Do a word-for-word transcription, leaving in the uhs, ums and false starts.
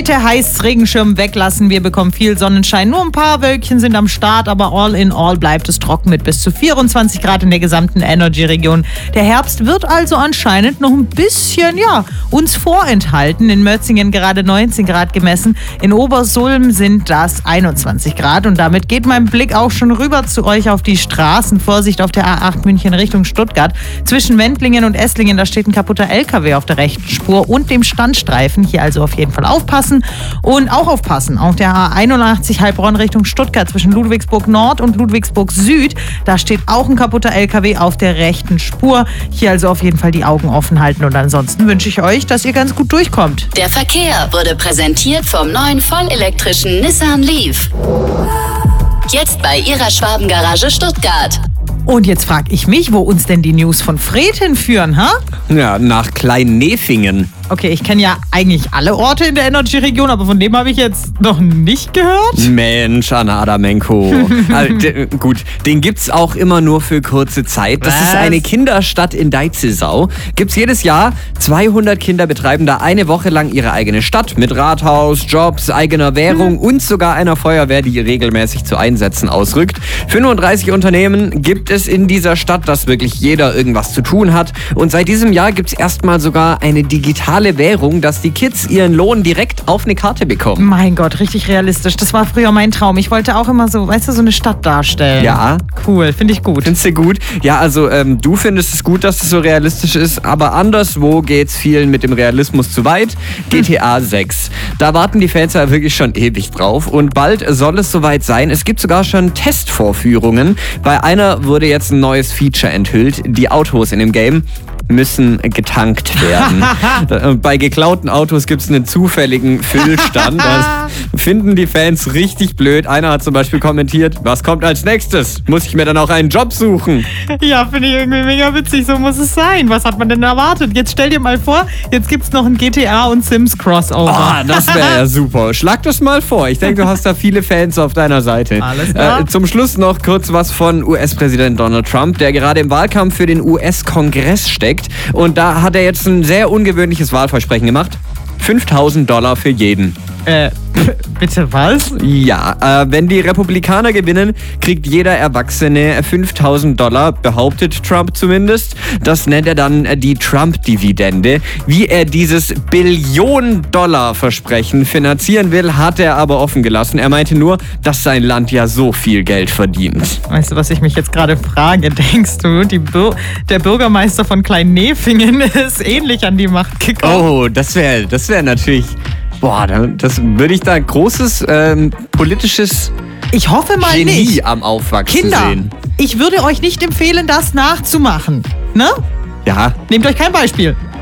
Bitte heiß Regenschirm weglassen, wir bekommen viel Sonnenschein. Nur ein paar Wölkchen sind am Start, aber all in all bleibt es trocken mit bis zu vierundzwanzig Grad in der gesamten Energy-Region. Der Herbst wird also anscheinend noch ein bisschen, ja, uns vorenthalten. In Mötzingen gerade neunzehn Grad gemessen, in Obersulm sind das einundzwanzig Grad und damit geht mein Blick auch schon rüber zu euch auf die Straßen. Vorsicht auf der A acht München Richtung Stuttgart. Zwischen Wendlingen und Esslingen, da steht ein kaputter L K W auf der rechten Spur und dem Standstreifen. Hier also auf jeden Fall aufpassen. Und auch aufpassen auf der A einundachtzig Heilbronn Richtung Stuttgart zwischen Ludwigsburg Nord und Ludwigsburg Süd. Da steht auch ein kaputter L K W auf der rechten Spur. Hier also auf jeden Fall die Augen offen halten und ansonsten wünsche ich euch, dass ihr ganz gut durchkommt. Der Verkehr wurde präsentiert vom neuen vollelektrischen Nissan Leaf. Jetzt bei Ihrer Schwabengarage Stuttgart. Und jetzt frage ich mich, wo uns denn die News von Fred hinführen, ha? Ja, nach Klein-Nefingen. Okay, ich kenne ja eigentlich alle Orte in der Energy-Region, aber von dem habe ich jetzt noch nicht gehört. Mensch, Anna Adamenko. Also, d- gut, den gibt's auch immer nur für kurze Zeit. Das Was? ist eine Kinderstadt in Deizisau. Gibt's jedes Jahr. zweihundert Kinder betreiben da eine Woche lang ihre eigene Stadt mit Rathaus, Jobs, eigener Währung hm. und sogar einer Feuerwehr, die regelmäßig zu Einsätzen ausrückt. fünfunddreißig Unternehmen gibt es in dieser Stadt, dass wirklich jeder irgendwas zu tun hat. Und seit diesem Jahr gibt's erstmal sogar eine digitale Währung, dass die Kids ihren Lohn direkt auf eine Karte bekommen. Mein Gott, richtig realistisch. Das war früher mein Traum. Ich wollte auch immer so, weißt du, so eine Stadt darstellen. Ja. Cool, finde ich gut. Findest du gut? Ja, also ähm, du findest es gut, dass es so realistisch ist, aber anderswo geht's vielen mit dem Realismus zu weit. G T A sechs. Da warten die Fans ja wirklich schon ewig drauf und bald soll es soweit sein. Es gibt sogar schon Testvorführungen. Bei einer wurde jetzt ein neues Feature enthüllt. Die Autos in dem Game müssen getankt werden. Bei geklauten Autos gibt es einen zufälligen Füllstand. Das finden die Fans richtig blöd. Einer hat zum Beispiel kommentiert, was kommt als nächstes? Muss ich mir dann auch einen Job suchen? Ja, finde ich irgendwie mega witzig. So muss es sein. Was hat man denn erwartet? Jetzt stell dir mal vor, jetzt gibt es noch ein G T A und Sims Crossover. Ah, das wäre ja super. Schlag das mal vor. Ich denke, du hast da viele Fans auf deiner Seite. Alles klar. Äh, zum Schluss noch kurz was von U S-Präsident Donald Trump, der gerade im Wahlkampf für den U S-Kongress steckt. Und da hat er jetzt ein sehr ungewöhnliches Wahlversprechen gemacht. fünftausend Dollar für jeden. Äh, bitte was? Ja, äh, wenn die Republikaner gewinnen, kriegt jeder Erwachsene fünftausend Dollar, behauptet Trump zumindest. Das nennt er dann äh, die Trump-Dividende. Wie er dieses Billion-Dollar-Versprechen finanzieren will, hat er aber offen gelassen. Er meinte nur, dass sein Land ja so viel Geld verdient. Weißt du, was ich mich jetzt gerade frage? Denkst du, die Bür- der Bürgermeister von Klein-Nefingen ist ähnlich an die Macht gekommen? Oh, das wäre das wär natürlich... Boah, das würde ich da großes ähm, politisches Ich hoffe mal Genie nicht. am Aufwachsen Kinder, sehen. ich würde euch nicht empfehlen, das nachzumachen. Ne? Ja. Nehmt euch kein Beispiel.